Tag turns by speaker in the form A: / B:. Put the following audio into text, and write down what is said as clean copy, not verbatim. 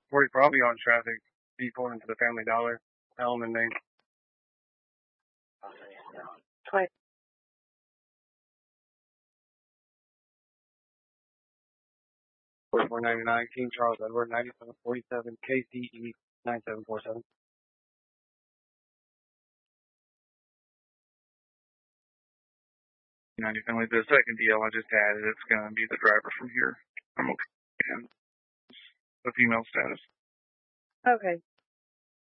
A: We're probably on traffic. Be pulling into the Family Dollar. Element name.
B: 20.
A: $44.99. King Charles Edward 9747 KCE 9747.
C: Family, the second DL I just added, it's going to be the driver from here. I'm okay. And the female status.
B: Okay.